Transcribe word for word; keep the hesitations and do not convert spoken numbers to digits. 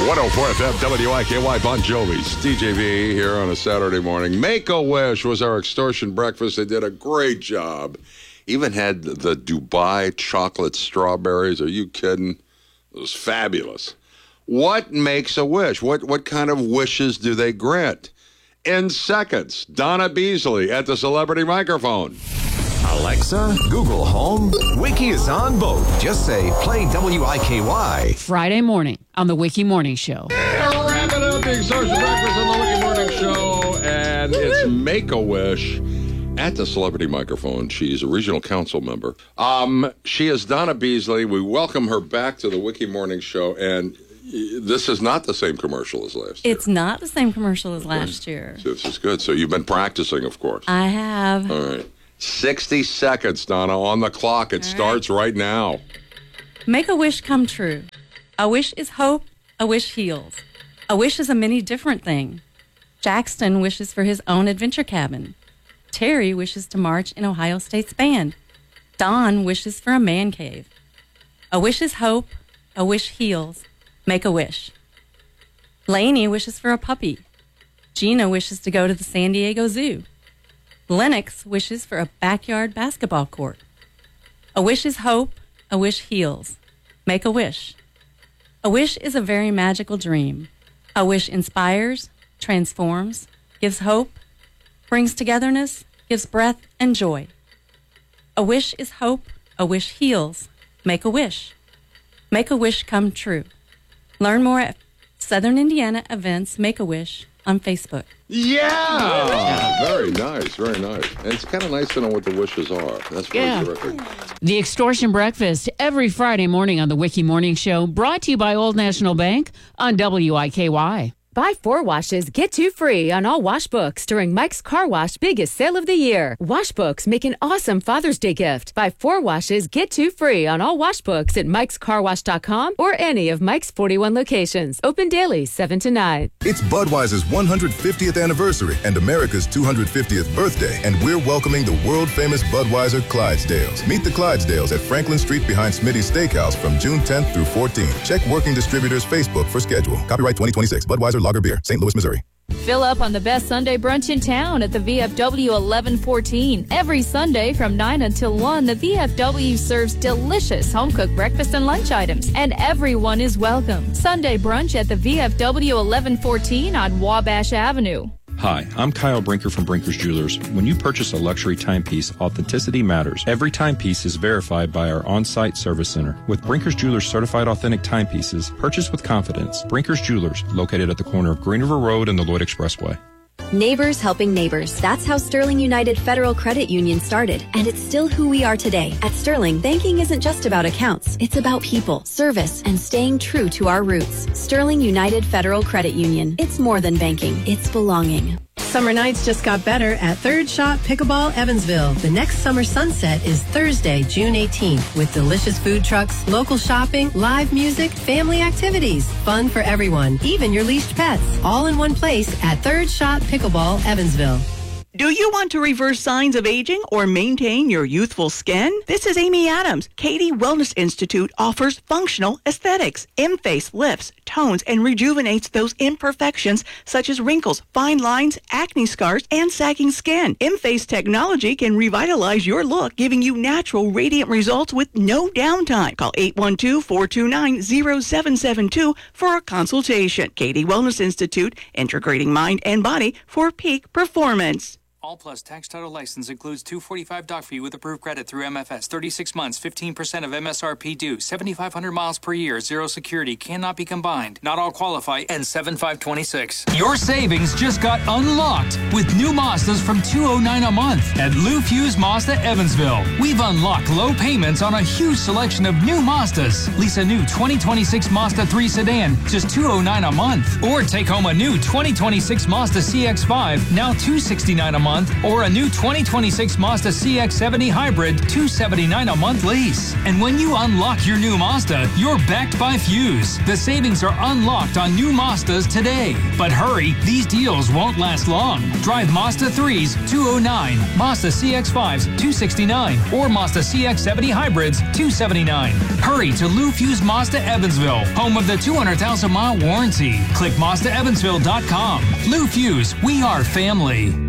one oh four F M, W I K Y, Bon Jovi's D J V here on a Saturday morning. Make-A-Wish was our extortion breakfast. They did a great job. Even had the Dubai chocolate strawberries. Are you kidding? It was fabulous. What makes a wish? What, what kind of wishes do they grant? In seconds, Donna Beasley at the celebrity microphone. Alexa, Google Home, Wiki is on both. Just say, play W I K Y. Friday morning on the Wiki Morning Show. And we're wrapping up the extortion breakfast on the Wiki Morning Show. And it's Make-A-Wish at the celebrity microphone. She's a regional council member. Um, she is Donna Beasley. We welcome her back to the Wiki Morning Show. And this is not the same commercial as last year. It's not the same commercial as last year. So this is good. So you've been practicing, of course. I have. All right. sixty seconds, Donna, on the clock. It All starts right. right now. Make a wish come true. A wish is hope. A wish heals. A wish is a many different thing. Jackson wishes for his own adventure cabin. Terry wishes to march in Ohio State's band. Don wishes for a man cave. A wish is hope. A wish heals. Make a wish. Lainey wishes for a puppy. Gina wishes to go to the San Diego Zoo. Lennox wishes for a backyard basketball court. A wish is hope. A wish heals. Make a wish. A wish is a very magical dream. A wish inspires, transforms, gives hope, brings togetherness, gives breath and joy. A wish is hope. A wish heals. Make a wish. Make a wish come true. Learn more at Southern Indiana Events Make-A-Wish on Facebook. Yeah! Very nice, very nice. And it's kind of nice to know what the wishes are. That's really Yeah. terrific. The Extortion Breakfast every Friday morning on the Wiki Morning Show, brought to you by Old National Bank on W I K Y. Buy four washes, get two free on all wash books during Mike's Car Wash biggest sale of the year. Wash books make an awesome Father's Day gift. Buy four washes, get two free on all wash books at mikes car wash dot com or any of Mike's forty-one locations. Open daily, seven to nine. It's Budweiser's one hundred fiftieth anniversary and America's two hundred fiftieth birthday, and we're welcoming the world-famous Budweiser Clydesdales. Meet the Clydesdales at Franklin Street behind Smitty's Steakhouse from June tenth through fourteenth. Check Working Distributors Facebook for schedule. Copyright twenty twenty-six. Budweiser Lager Beer, Saint Louis, Missouri. Fill up on the best Sunday brunch in town at the V F W eleven fourteen. Every Sunday from nine until one, the V F W serves delicious home-cooked breakfast and lunch items, and everyone is welcome. Sunday brunch at the V F W eleven fourteen on Wabash Avenue. Hi, I'm Kyle Brinker from Brinker's Jewelers. When you purchase a luxury timepiece, authenticity matters. Every timepiece is verified by our on-site service center. With Brinker's Jewelers certified authentic timepieces, purchase with confidence. Brinker's Jewelers, located at the corner of Green River Road and the Lloyd Expressway. Neighbors helping neighbors. That's how Sterling United Federal Credit Union started, and it's still who we are today. At Sterling, banking isn't just about accounts. It's about people, service, and staying true to our roots. Sterling United Federal Credit Union. It's more than banking. It's belonging. Summer nights just got better at Third Shot Pickleball Evansville. The next summer sunset is Thursday, June eighteenth, with delicious food trucks, local shopping, live music, family activities, fun for everyone, even your leashed pets, all in one place at Third Shot Pickleball Evansville. Do you want to reverse signs of aging or maintain your youthful skin? This is Amy Adams. Katie Wellness Institute offers functional aesthetics. M-Face lifts, tones, and rejuvenates those imperfections such as wrinkles, fine lines, acne scars, and sagging skin. M-Face technology can revitalize your look, giving you natural, radiant results with no downtime. Call eight one two, four two nine, zero seven seven two for a consultation. Katie Wellness Institute, integrating mind and body for peak performance. All Plus tax title license includes two forty-five doc fee with approved credit through M F S. thirty-six months, fifteen percent of M S R P due. seventy-five hundred miles per year. Zero security. Cannot be combined. Not all qualify. And seven five twenty-six. Your savings just got unlocked with new Mazdas from two oh nine a month at Lou Fuse Mazda Evansville. We've unlocked low payments on a huge selection of new Mazdas. Lease a new twenty twenty-six Mazda three sedan, just two oh nine a month. Or take home a new twenty twenty-six Mazda C X five, now two sixty-nine a month. month, or a new twenty twenty-six Mazda C X seventy Hybrid, two hundred seventy-nine dollars a month lease. And when you unlock your new Mazda, you're backed by Fuse. The savings are unlocked on new Mazdas today. But hurry, these deals won't last long. Drive Mazda threes, two oh nine, Mazda C X fives, two hundred sixty-nine dollars, or Mazda C X seventy Hybrids, two hundred seventy-nine dollars. Hurry to Lou Fuse Mazda Evansville, home of the two hundred thousand mile warranty. Click Mazda Evansville dot com. Lou Fuse, we are family.